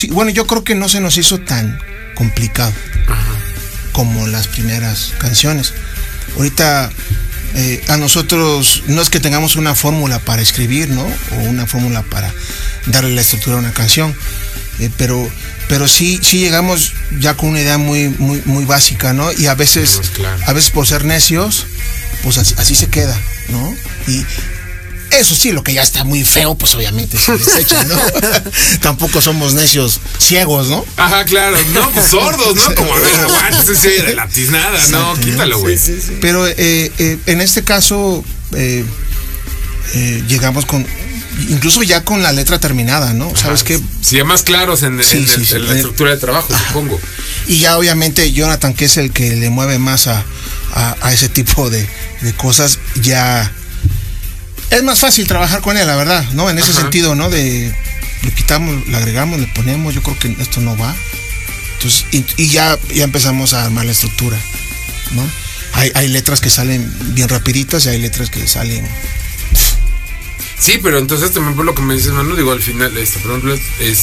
Sí, bueno, yo creo que no se nos hizo tan complicado como las primeras canciones. Ahorita a nosotros no es que tengamos una fórmula para escribir, ¿no? O una fórmula para darle la estructura a una canción, pero sí llegamos ya con una idea muy básica, ¿no? Y a veces por ser necios, pues así se queda, ¿no? Y eso sí, lo que ya está muy feo, pues obviamente se desecha, ¿no? Tampoco somos necios ciegos, ¿no? Ajá, claro, no, pues sordos, ¿no? Como, a ver, aguántese de la tiznada, no, quítalo, güey. Sí. Pero en este caso, llegamos incluso ya con la letra terminada, ¿no? ¿Sabes qué? Sí, ya más claros en la estructura de trabajo, supongo. Y ya obviamente Jonathan, que es el que le mueve más a ese tipo de cosas, ya es más fácil trabajar con él, la verdad, ¿no? En ese sentido, ¿no? Le quitamos, le agregamos, le ponemos, yo creo que esto no va. Entonces, y ya empezamos a armar la estructura, ¿no? Hay letras que salen bien rapiditas y hay letras que salen... Sí, pero entonces también por lo que me dices, Manu, digo, al final, por ejemplo,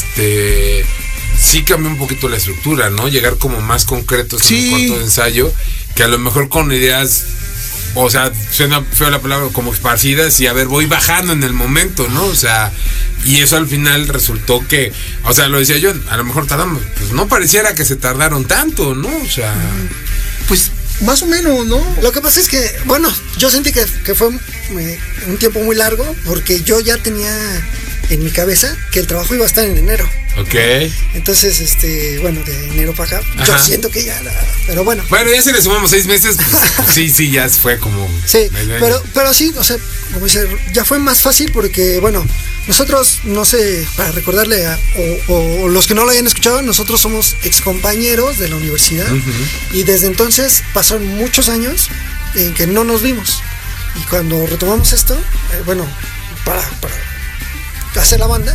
sí cambió un poquito la estructura, ¿no? Llegar como más concretos en un cuarto de ensayo, que a lo mejor con ideas, o sea, suena feo la palabra, como esparcidas, y a ver, voy bajando en el momento, ¿no? O sea, y eso al final resultó que, o sea, lo decía yo, a lo mejor tardamos, pues no pareciera que se tardaron tanto, ¿no? O sea, pues más o menos, ¿no? Lo que pasa es que, bueno, yo sentí que fue un tiempo muy largo, porque yo ya tenía en mi cabeza que el trabajo iba a estar en enero. Ok. Entonces, bueno, de enero para acá, yo siento que ya pero bueno. Bueno, ya si le sumamos 6 meses, pues, sí, ya fue como... Sí, pero sí, o sea, como dice, ya fue más fácil porque, bueno, nosotros, no sé, para recordarle o los que no lo hayan escuchado, nosotros somos excompañeros de la universidad y desde entonces pasaron muchos años en que no nos vimos. Y cuando retomamos esto, bueno, para hacer la banda,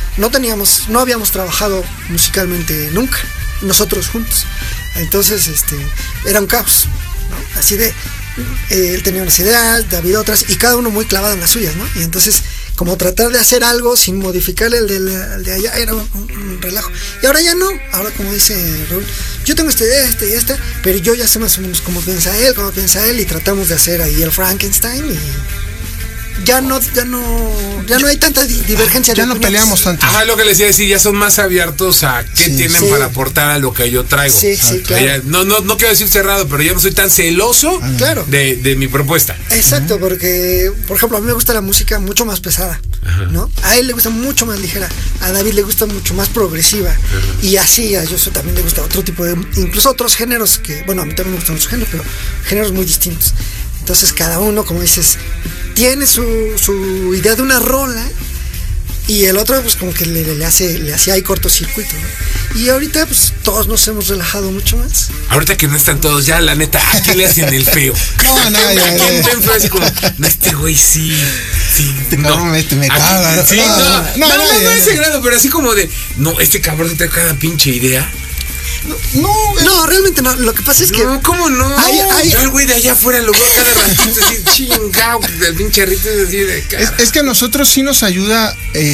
no habíamos trabajado musicalmente nunca, nosotros juntos. Entonces, era un caos, ¿no? Así de, él tenía unas ideas, David otras, y cada uno muy clavado en las suyas, ¿no? Y entonces, como tratar de hacer algo sin modificarle el de allá, era un relajo. Y ahora ya no, ahora como dice Raúl, yo tengo esta idea, esta, pero yo ya sé más o menos cómo piensa él, y tratamos de hacer ahí el Frankenstein, y ya no hay tanta divergencia. Ya no peleamos tanto. Ajá, lo que les decía decir, ya son más abiertos a qué tienen para aportar a lo que yo traigo. Sí, claro. Ya, no quiero decir cerrado, pero ya no soy tan celoso de mi propuesta. Exacto, porque, por ejemplo, a mí me gusta la música mucho más pesada, ¿no? A él le gusta mucho más ligera, a David le gusta mucho más progresiva, y así a Joshua también le gusta otro tipo de, incluso otros géneros que, bueno, a mí también me gustan otros géneros, pero géneros muy distintos. Entonces cada uno, como dices, tiene su idea de una rola, y el otro pues como que le hace ahí cortocircuito, ¿no? Y ahorita pues todos nos hemos relajado mucho más. Ahorita que no están todos ya, la neta, ¿a qué le hacen el feo? No, así como, no, este güey sí. Me caga. Sí, no ese grado, pero así como de, no, este cabrón te trae cada pinche idea. No, realmente no. Lo que pasa es que. No, ¿cómo no? Yo el güey de allá afuera lo veo cada ratito así, chingao, del pinche rito así de cara. Es que a nosotros sí nos ayuda.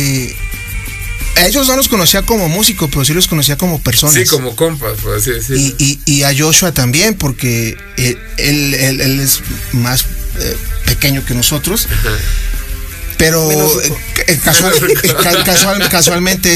A ellos no los conocía como músico, pero sí los conocía como personas. Sí, como compas, por así decirlo. Y a Joshua también, porque él es más pequeño que nosotros. Pero casualmente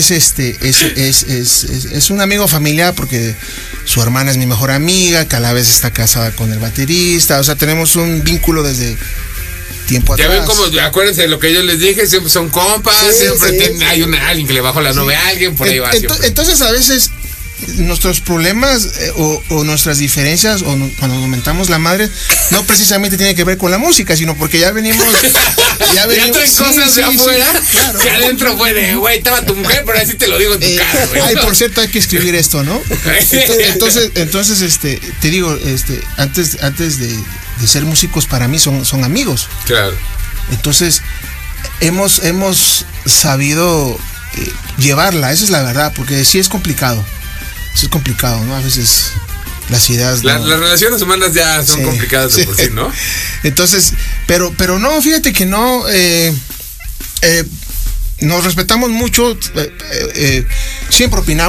es un amigo familiar, porque su hermana es mi mejor amiga, que a la vez está casada con el baterista. O sea, tenemos un vínculo desde tiempo atrás. Ya ven como, acuérdense de lo que yo les dije, siempre son compas, siempre hay alguien que le bajó la nube a alguien, por ahí va. Entonces a veces nuestros problemas o nuestras diferencias, o cuando nos mentamos la madre, no precisamente tiene que ver con la música, sino porque ya venimos ya traen cosas de afuera, claro. Que adentro fue de, güey, estaba tu mujer, pero así te lo digo en tu cara, güey. Ay, por cierto, hay que escribir esto, ¿no? Entonces te digo, antes de ser músicos, para mí son amigos. Claro. Entonces hemos sabido llevarla, esa es la verdad, porque sí es complicado. Eso es complicado, ¿no? A veces las ideas... Las relaciones humanas ya son complicadas de por sí, ¿no? Entonces, pero no, fíjate que no... nos respetamos mucho, siempre opinamos.